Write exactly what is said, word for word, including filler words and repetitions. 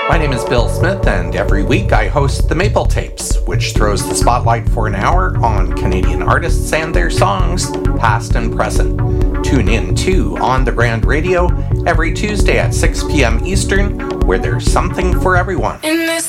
My name is Bill Smith, and every week I host the Maple Tapes, which throws the spotlight for an hour on Canadian artists and their songs, past and present. Tune in, too, on the Grand Radio every Tuesday at six p.m. Eastern, where there's something for everyone. In this